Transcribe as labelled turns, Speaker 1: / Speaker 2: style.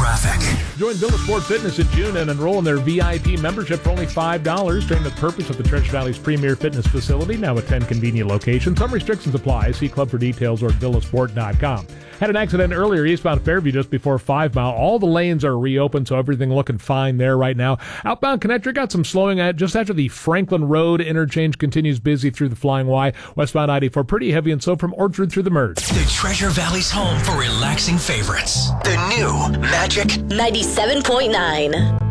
Speaker 1: traffic.
Speaker 2: Join Villa Sport Fitness in June and enroll in their VIP membership for only $5. Train with purpose at the Treasure Valley's premier fitness facility, now at 10 convenient locations. Some restrictions apply. See club for details or at villasport.com. Had an accident earlier eastbound Fairview just before 5 Mile. All the lanes are reopened, so everything looking fine there right now. Outbound connector got some slowing just after the Franklin Road interchange continues busy through the Flying Y. Westbound I-84 pretty heavy and so from Orchard through the Merge.
Speaker 1: The Treasure Valley's home for relaxing favorites. The new Magic
Speaker 3: 97.9.